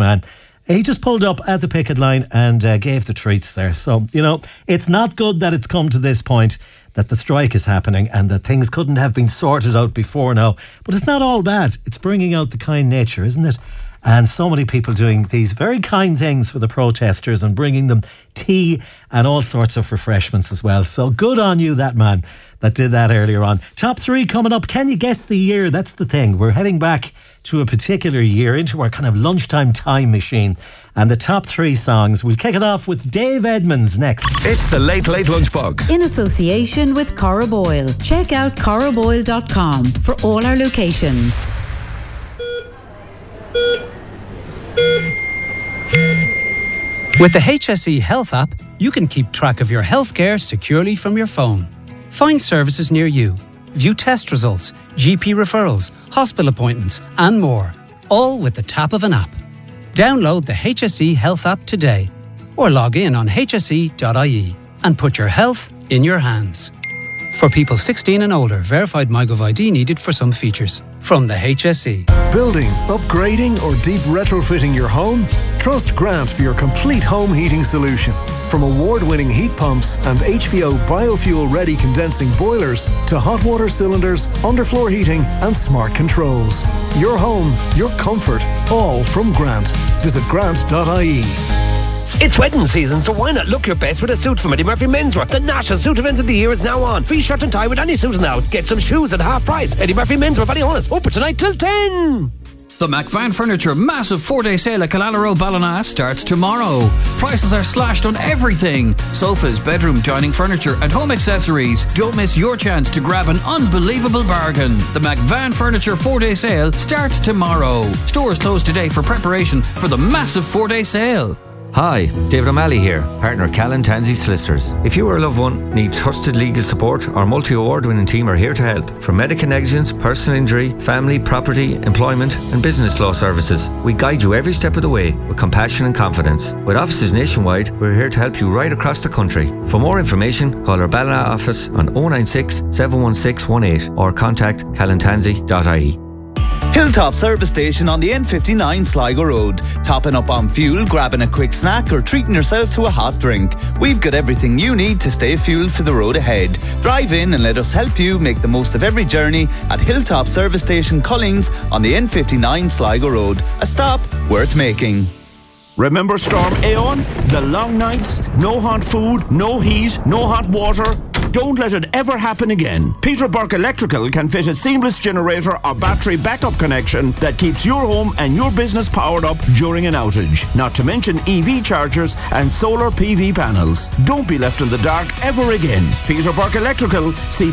man. He just pulled up at the picket line and gave the treats there. So, you know, it's not good that it's come to this point, that the strike is happening and that things couldn't have been sorted out before now. But it's not all bad. It's bringing out the kind nature, isn't it? And so many people doing these very kind things for the protesters and bringing them tea and all sorts of refreshments as well. So good on you, that man that did that earlier on. Top 3 coming up. Can you guess the year? That's the thing. We're heading back to a particular year, into our kind of lunchtime time machine. And the top 3 songs, we'll kick it off with Dave Edmunds next. It's the Late Late Lunchbox. In association with Cora Boyle. Check out coraboyle.com for all our locations. With the HSE Health app, you can keep track of your healthcare securely from your phone. Find services near you, view test results, GP referrals, hospital appointments, and more, all with the tap of an app. Download the HSE Health app today, or log in on hse.ie and put your health in your hands. For people 16 and older, verified MyGov ID needed for some features. From the HSE. Building, upgrading or deep retrofitting your home? Trust Grant for your complete home heating solution. From award-winning heat pumps and HVO biofuel-ready condensing boilers to hot water cylinders, underfloor heating and smart controls. Your home, your comfort, all from Grant. Visit grant.ie. It's wedding season, so why not look your best with a suit from Eddie Murphy Menswear? The national suit event of the year is now on. Free shirt and tie with any suit now. Get some shoes at half price. Eddie Murphy Menswear, Ballyhonus, open tonight till 10. The McVan Furniture massive 4-day sale at Killala Ballina starts tomorrow. Prices are slashed on everything. Sofas, bedroom, dining furniture and home accessories. Don't miss your chance to grab an unbelievable bargain. The McVan Furniture 4-day sale starts tomorrow. Stores closed today for preparation for the massive 4-day sale. Hi, David O'Malley here, partner at Callan Tansey Solicitors. If you or a loved one need trusted legal support, our multi-award-winning team are here to help. From medical negligence, personal injury, family, property, employment and business law services, we guide you every step of the way with compassion and confidence. With offices nationwide, we're here to help you right across the country. For more information, call our Ballina office on 096 716 18 or contact callantansey.ie. Hilltop Service Station on the N59 Sligo Road. Topping up on fuel, grabbing a quick snack or treating yourself to a hot drink. We've got everything you need to stay fueled for the road ahead. Drive in and let us help you make the most of every journey at Hilltop Service Station Collings on the N59 Sligo Road. A stop worth making. Remember Storm Aeon? The long nights, no hot food, no heat, no hot water. Don't let it ever happen again. Peter Burke Electrical can fit a seamless generator or battery backup connection that keeps your home and your business powered up during an outage. Not to mention EV chargers and solar PV panels. Don't be left in the dark ever again. Peter Burke Electrical, see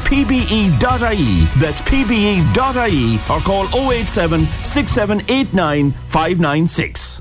pbe.ie. That's pbe.ie or call 087 6789 596.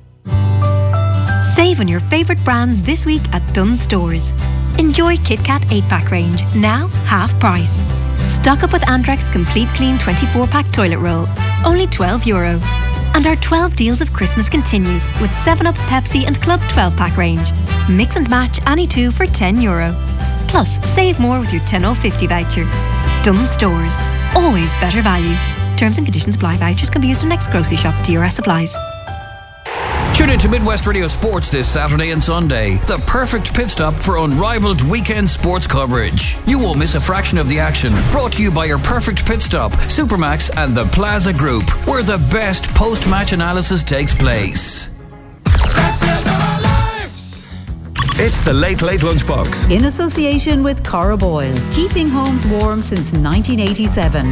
Save on your favourite brands this week at Dunnes Stores. Enjoy KitKat 8-pack range, now half price. Stock up with Andrex Complete Clean 24-pack toilet roll, only €12. And our 12 deals of Christmas continues with 7-Up, Pepsi and Club 12-pack range. Mix and match any two for €10. Plus, save more with your 10 off 50 voucher. Dunnes Stores, always better value. Terms and conditions apply. Vouchers can be used in next grocery shop. DRS applies. Tune into Midwest Radio Sports this Saturday and Sunday. The perfect pit stop for unrivaled weekend sports coverage. You won't miss a fraction of the action. Brought to you by your perfect pit stop, Supermax and the Plaza Group, where the best post-match analysis takes place. It's the Late Late Lunchbox. In association with Cora Boyle. Keeping homes warm since 1987.